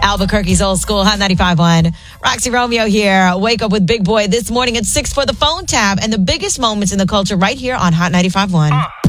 Albuquerque's Old School, Hot 95.1. Roxy Romeo here. Wake up with Big Boy this morning at 6 for the phone tab and the biggest moments in the culture right here on Hot 95.1.